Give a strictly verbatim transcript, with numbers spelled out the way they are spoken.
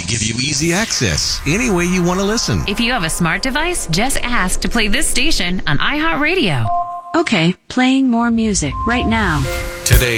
give you easy access any way you want to listen. If you have a smart device, just ask to play this station on iHeartRadio. Okay, playing more music right now. Today